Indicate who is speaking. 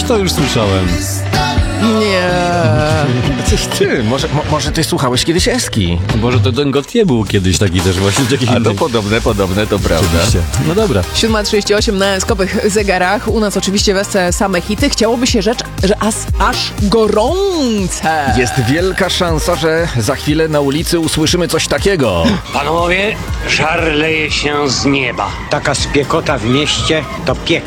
Speaker 1: to już słyszałem.
Speaker 2: Nie.
Speaker 3: Ty, może ty słuchałeś kiedyś Eski?
Speaker 1: Może to Don Gautier był kiedyś taki też właśnie w jakiejś
Speaker 3: A to
Speaker 1: innej...
Speaker 3: podobne, to prawda.
Speaker 1: Oczywiście. No dobra.
Speaker 2: 7:38 na eskowych zegarach. U nas oczywiście wesce same hity. Chciałoby się rzecz, że aż gorące.
Speaker 3: Jest wielka szansa, że za chwilę na ulicy usłyszymy coś takiego.
Speaker 4: Panowie, żar leje się z nieba.
Speaker 5: Taka spiekota w mieście to piekło.